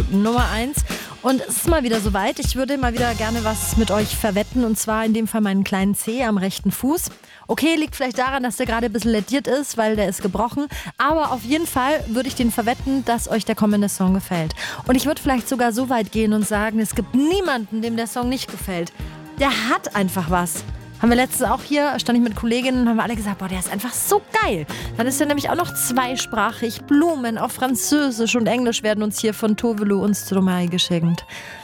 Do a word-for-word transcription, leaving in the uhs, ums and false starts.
Nummer eins. Und es ist mal wieder soweit. Ich würde mal wieder gerne was mit euch verwetten. Und zwar in dem Fall meinen kleinen Zeh am rechten Fuß. Okay, liegt vielleicht daran, dass der gerade ein bisschen lädiert ist, weil der ist gebrochen. Aber auf jeden Fall würde ich den verwetten, dass euch der kommende Song gefällt. Und ich würde vielleicht sogar so weit gehen und sagen, es gibt niemanden, dem der Song nicht gefällt. Der hat einfach was. Haben wir letztens auch hier, stand ich mit Kolleginnen und haben wir alle gesagt, boah, der ist einfach so geil. Dann ist er nämlich auch noch zweisprachig. Blumen auf Französisch und Englisch werden uns hier von Tovelu und Stromae geschenkt.